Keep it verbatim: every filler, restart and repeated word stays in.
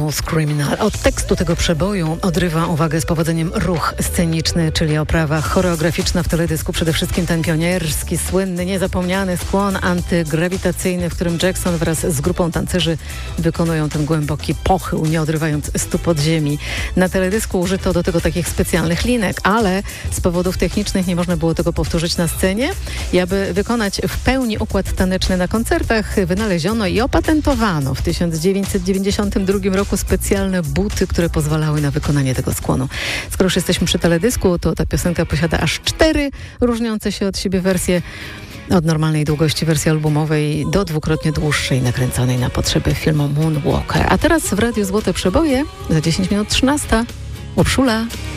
Smooth Criminal. Od tekstu tego przeboju odrywa uwagę z powodzeniem ruch sceniczny, czyli oprawa choreograficzna w teledysku. Przede wszystkim ten pionierski, słynny, niezapomniany skłon antygrawitacyjny, w którym Jackson wraz z grupą tancerzy wykonują ten głęboki pochył, nie odrywając stóp od ziemi. Na teledysku użyto do tego takich specjalnych linek, ale z powodów technicznych nie można było tego powtórzyć na scenie. I aby wykonać w pełni układ taneczny na koncertach, wynaleziono i opatentowano w tysiąc dziewięćset dziewięćdziesiątym drugim roku specjalne buty, które pozwalały na wykonanie tego skłonu. Skoro już jesteśmy przy teledysku, to ta piosenka posiada aż cztery różniące się od siebie wersje. Od normalnej długości wersji albumowej do dwukrotnie dłuższej, nakręconej na potrzeby filmu Moonwalker. A teraz w Radiu Złote Przeboje za dziesięć minut trzynasta. Urszula.